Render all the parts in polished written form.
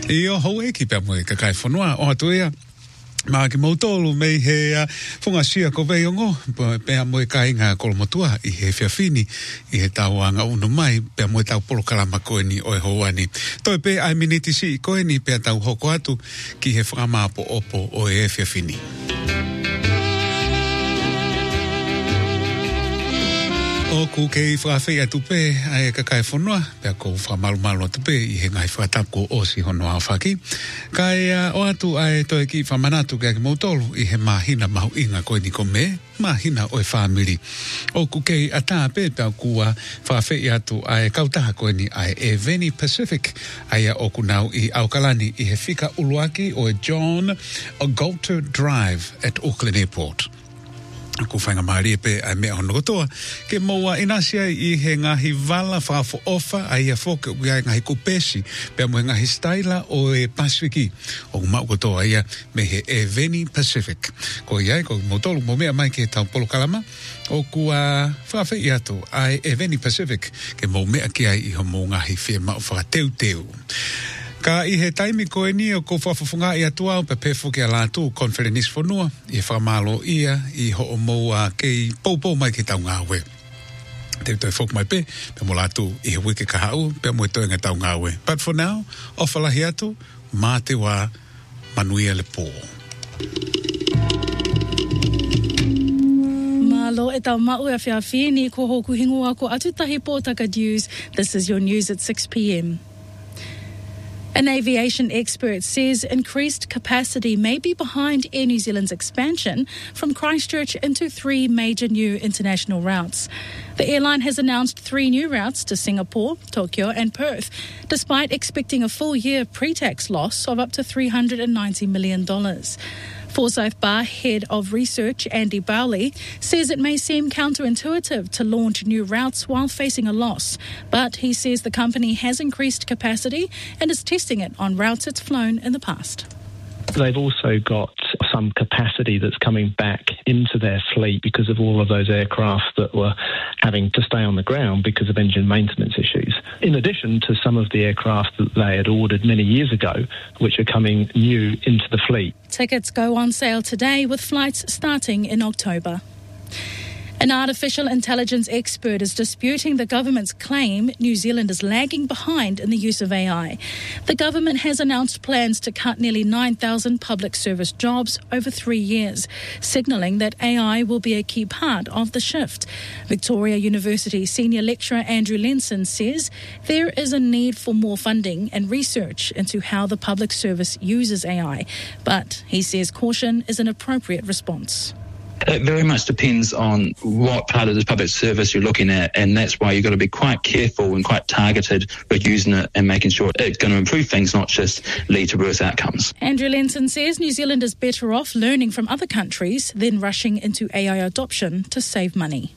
Io ho e ki pia mo e kakai whanua o atuia. Ma ki mautolu mei he whunga sia ko vei ongo, pia mo e kai ngā kolomotua i he whiawhini, i he tauanga unu mai, pia mo e tau polokalama koe ni o e hoani. Toi pe ai miniti si i koe ni pia tau hoko atu ki he whangamapo opo o e whiawhini. O ku kei whawhia tupe ai kakai whanua, pia ko whamalu tupe i he ngai whatapu o si hono a whaki. Kai o atu ai toi ki whamanatu kia ki mautolu i he mahina mahu inga koe ni ko me, mahina o e whamiri. O ku kei ata pe pia kua whawhia atu ai kautaha koe ni ai e Veni Pacific, ai o ku nau i Aukalani i he whika uluaki o e John Galter Drive at Auckland Airport. Ko whainga maari pe ai mea hono kotoa, ke moa inasia i he ngahi wala whafo ofa ai a whoka ui ai ngahi kupesi, pia mo he ngahi staila o e Pasifiki. O mau kotoa ia me he e Veni Pacific. Ko iai, ko motolu mo mea mai ke tau polo kalama, o kua whawhi atu ai e Veni Pacific, ke mo mea ki ai i ho mo ngahi whia mau whakateu teu. Ka i he taimi koe ni o ko whawhawhunga i atua o pe whuke a lātu konferenis whanua i whamalo ia i ho o moa kei poupou mai ke tau ngāwe. Te toi whok mai pe mo lātu i he wike kahau, pe mo e toi ngā tau ngāwe. But for now, o whalahi atu, mā te wā manuia le pō. Malo e tau mau e whiawhini ko hoku hingoa ko Atutahi Pōtaka News. This is your news at 6 p.m. An aviation expert says increased capacity may be behind Air New Zealand's expansion from Christchurch into 3 major new international routes. The airline has announced 3 new routes to Singapore, Tokyo and Perth, despite expecting a full-year pre-tax loss of up to $390 million. Forsyth Bar Head of Research Andy Bowley says it may seem counterintuitive to launch new routes while facing a loss, but he says the company has increased capacity and is testing it on routes it's flown in the past. They've also got some capacity that's coming back into their fleet because of all of those aircraft that were having to stay on the ground because of engine maintenance issues, in addition to some of the aircraft that they had ordered many years ago, which are coming new into the fleet. Tickets go on sale today with flights starting in October. An artificial intelligence expert is disputing the government's claim New Zealand is lagging behind in the use of AI. The government has announced plans to cut nearly 9,000 public service jobs over 3 years, signalling that AI will be a key part of the shift. Victoria University senior lecturer Andrew Lenson says there is a need for more funding and research into how the public service uses AI, but he says caution is an appropriate response. It very much depends on what part of the public service you're looking at, and that's why you've got to be quite careful and quite targeted with using it and making sure it's going to improve things, not just lead to worse outcomes. Andrew Lenson says New Zealand is better off learning from other countries than rushing into AI adoption to save money.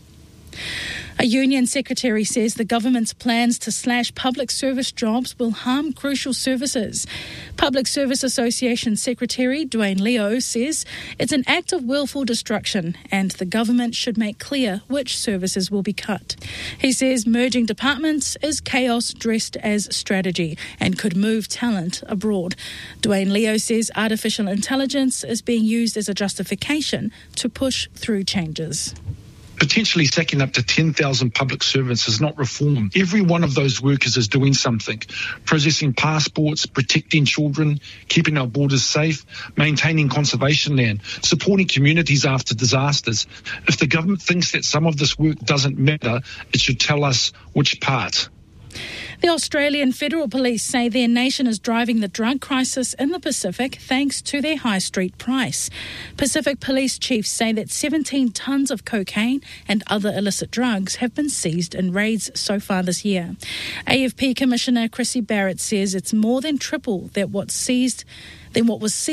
A union secretary says the government's plans to slash public service jobs will harm crucial services. Public Service Association Secretary Dwayne Leo says it's an act of willful destruction and the government should make clear which services will be cut. He says merging departments is chaos dressed as strategy and could move talent abroad. Dwayne Leo says artificial intelligence is being used as a justification to push through changes. Potentially sacking up to 10,000 public servants is not reform. Every one of those workers is doing something. Processing passports, protecting children, keeping our borders safe, maintaining conservation land, supporting communities after disasters. If the government thinks that some of this work doesn't matter, it should tell us which part. The Australian Federal Police say their nation is driving the drug crisis in the Pacific thanks to their high street price. Pacific Police chiefs say that 17 tonnes of cocaine and other illicit drugs have been seized in raids so far this year. AFP Commissioner Chrissy Barrett says it's more than triple what was seized in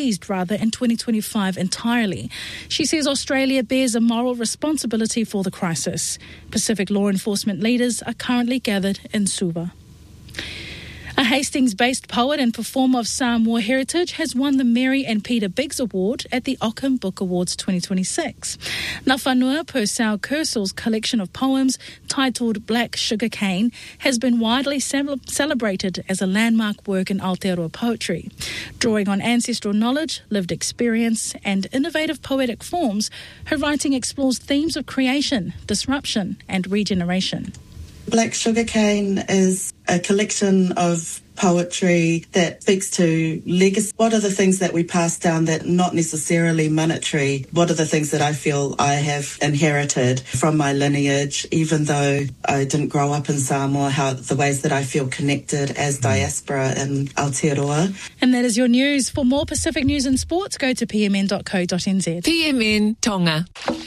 2025 entirely. She says Australia bears a moral responsibility for the crisis. Pacific law enforcement leaders are currently gathered in Suva. A Hastings-based poet and performer of Samoa heritage has won the Mary and Peter Biggs Award at the Ockham Book Awards 2026. Ngā Whanua Purcell Kersel's collection of poems titled Black Sugar Cane has been widely celebrated as a landmark work in Aotearoa poetry. Drawing on ancestral knowledge, lived experience and innovative poetic forms, her writing explores themes of creation, disruption and regeneration. Black Sugar Cane is a collection of poetry that speaks to legacy. What are the things that we pass down that not necessarily monetary? What are the things that I feel I have inherited from my lineage, even though I didn't grow up in Samoa, the ways that I feel connected as diaspora in Aotearoa. And that is your news. For more Pacific news and sports, go to pmn.co.nz. PMN Tonga.